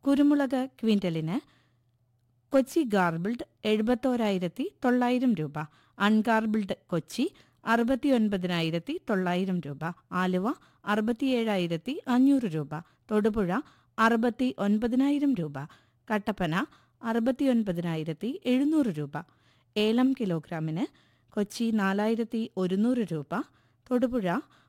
കുരുമുളക് ക്വിൻ്റലിന് കൊച്ചി ഗാർബിൾഡ് 71,900 രൂപ, അൺഗാർബിൾഡ് കൊച്ചി 69,900 രൂപ, ആലുവ 67,500 രൂപ, തൊടുപുഴ 69,000 രൂപ, കട്ടപ്പന 69,700 രൂപ. ഏലം കിലോഗ്രാമിന് കൊച്ചി 4,100 രൂപ, തൊടുപുഴ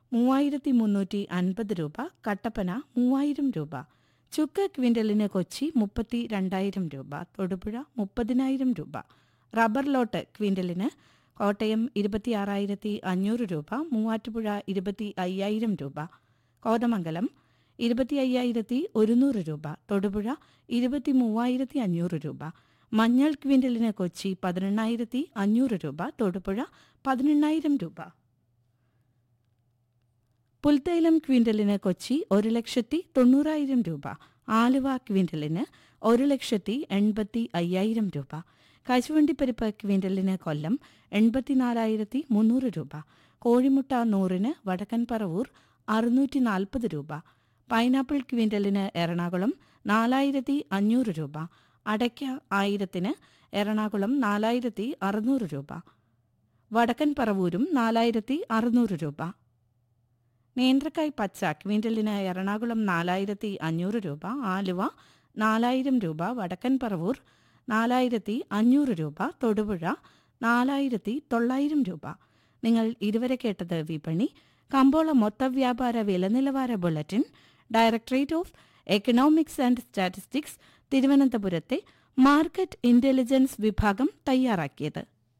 3,350 രൂപ, കട്ടപ്പന 3,000 രൂപ. ചുക്ക് ക്വിൻ്റലിന് കൊച്ചി 32,000 രൂപ, തൊടുപുഴ 30,000 രൂപ. റബ്ബർ ലോട്ട് ക്വിൻ്റലിന് കോട്ടയം 26,500 രൂപ, മൂവാറ്റുപുഴ 25,000 രൂപ, കോതമംഗലം 25,100 രൂപ, തൊടുപുഴ 23,500 രൂപ. മഞ്ഞൾ ക്വിൻ്റലിന് കൊച്ചി 18,500 രൂപ, തൊടുപുഴ 18,000 രൂപ. പുൽത്തൈലം ക്വിൻ്റലിന് കൊച്ചി 1,90,000 രൂപ, ആലുവ ക്വിൻ്റലിന് 1,85,000 രൂപ. കശുവണ്ടിപ്പരിപ്പ് ക്വിൻ്റലിന് കൊല്ലം 84,300 രൂപ, കോഴിമുട്ട 100-ന് വടക്കൻ പറവൂർ 640 രൂപ, പൈനാപ്പിൾ ക്വിൻ്റലിന് എറണാകുളം 4,500 രൂപ, അടയ്ക്ക 1000-ന് എറണാകുളം 4,600 രൂപ, വടക്കൻ പറവൂരും 4,600 രൂപ. നേന്ത്രക്കായ് പച്ച ക്വിൻ്റലിന് എറണാകുളം 4,500 രൂപ, ആലുവ 4,000 രൂപ, വടക്കൻ പറവൂർ 4,500 രൂപ, തൊടുപുഴ 4,900 രൂപ. നിങ്ങൾ ഇതുവരെ കേട്ടത് വിപണി. കമ്പോള മൊത്തവ്യാപാര വില നിലവാര bulletin directorate of economics and statistics തിരുവനന്തപുരത്തെ മാർക്കറ്റ് ഇന്റലിജൻസ് വിഭാഗം തയ്യാറാക്കിയത്.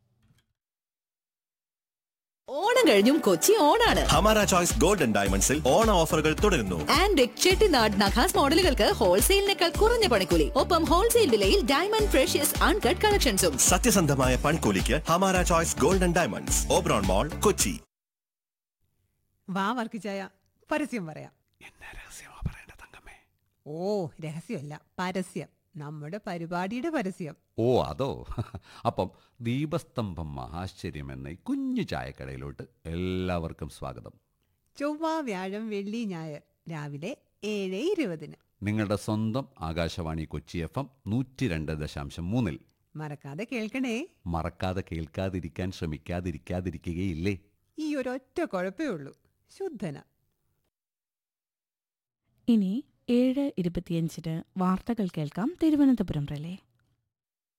ഓണം കഴിഞ്ഞും കൊച്ചി ഓണാണ്. ഹമാര ചോയ്സ് ഗോൾഡൻ ഡയമണ്ട്സിൽ ഓണ ഓഫറുകൾ തുടരുന്നു. ആൻഡ് ചെട്ടിനാട് നഖാസ് മോഡലുകൾക്ക് ഹോൾസെയിലിനേക്കാൾ കുറഞ്ഞ പണിക്കൂലി, ഒപ്പം ഹോൾസെയിൽ വിലയിൽ ഡയമണ്ട് ഫ്രഷ്യസ് അൺകട്ട് കളക്ഷൻസും. സത്യസന്ധമായ പണിക്കൂലിക്ക് Hamara choice golden diamonds, Oberon മോൾ, കൊച്ചി. വാ വർക്കിച്ചായ, പരസ്യം പറയാം. എന്നാ രഹസ്യമാ പറയേണ്ട തങ്കമ്മേ? ഓ, രഹസ്യമല്ല, പരസ്യം. നമ്മുടെ പരിപാടിയുടെ പരസ്യം. ഓ അതോ? അപ്പം ദീപസ്തംഭം മഹാശ്ചര്യം എന്ന ഈ കുഞ്ഞു ചായക്കടയിലോട്ട് എല്ലാവർക്കും സ്വാഗതം. ചൊവ്വ, വ്യാഴം, വെള്ളി, ഞായർ രാവിലെ 7:20. നിങ്ങളുടെ സ്വന്തം ആകാശവാണി കൊച്ചി FM 102.3 മറക്കാതെ കേൾക്കണേ. മറക്കാതെ കേൾക്കാതിരിക്കാൻ ശ്രമിക്കാതിരിക്കാതിരിക്കുകയില്ലേ? ഈ ഒരൊറ്റ കുഴപ്പമേ ഉള്ളൂ, ശുദ്ധന. ഇനി 7:25 വാർത്തകൾ കേൾക്കാം. തിരുവനന്തപുരം റിലേ.